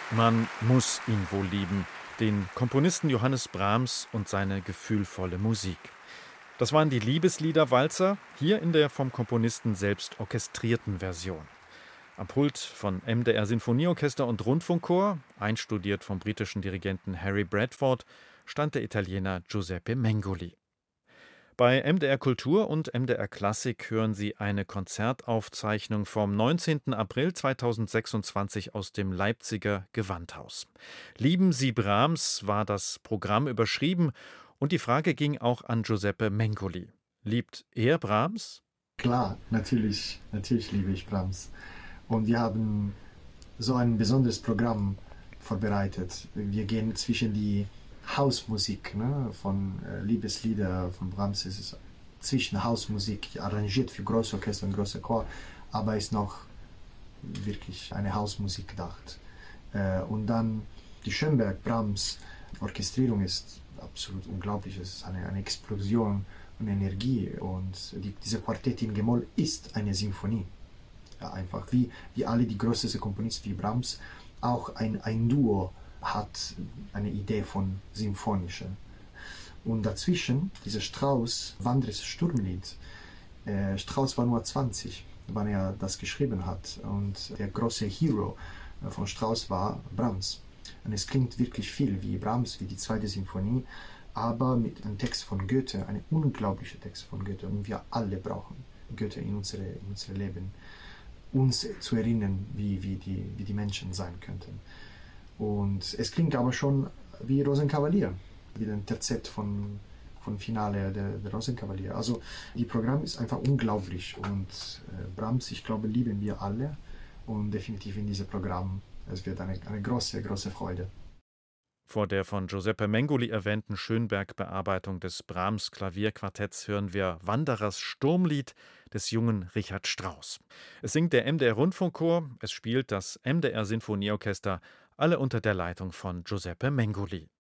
Man muss ihn wohl lieben, den Komponisten Johannes Brahms und seine gefühlvolle Musik. Das waren die Liebeslieder-Walzer, hier in der vom Komponisten selbst orchestrierten Version. Am Pult von MDR Sinfonieorchester und Rundfunkchor, einstudiert vom britischen Dirigenten Harry Bradford, stand der Italiener Giuseppe Mengoli. Bei MDR Kultur und MDR Klassik hören Sie eine Konzertaufzeichnung vom 19. April 2026 aus dem Leipziger Gewandhaus. Lieben Sie Brahms war das Programm überschrieben und die Frage ging auch an Giuseppe Mengoli. Liebt er Brahms? Klar, natürlich liebe ich Brahms. Und wir haben so ein besonderes Programm vorbereitet. Wir gehen zwischen die Hausmusik, ne, von Liebeslieder von Brahms ist es zwischen Hausmusik, arrangiert für Großorchester und großer Chor, aber ist noch wirklich eine Hausmusik gedacht. Und dann die Schönberg-Brahms Orchestrierung ist absolut unglaublich. Es ist eine Explosion und Energie. Und dieser Quartett in G-Moll ist eine Symphonie. Ja, einfach wie alle die größten Komponisten wie Brahms, auch ein Duo hat eine Idee von Symphonischen. Und dazwischen, dieser Strauss, Wandres Sturmlied, Strauss war nur 20, wann er das geschrieben hat. Und der große Hero von Strauss war Brahms. Und es klingt wirklich viel wie Brahms, wie die zweite Symphonie, aber mit einem Text von Goethe, ein unglaublicher Text von Goethe. Und wir alle brauchen Goethe in unserem Leben, uns zu erinnern, wie die Menschen sein könnten. Und es klingt aber schon wie Rosenkavalier, wie ein Terzett von Finale der Rosenkavalier. Also die Programm ist einfach unglaublich und Brahms, ich glaube, lieben wir alle und definitiv in diesem Programm, es wird eine große Freude. Vor der von Giuseppe Mengoli erwähnten Schönberg-Bearbeitung des Brahms-Klavierquartetts hören wir Wanderers Sturmlied des jungen Richard Strauss. Es singt der MDR Rundfunkchor, es spielt das MDR Sinfonieorchester, alle unter der Leitung von Giuseppe Mengoli.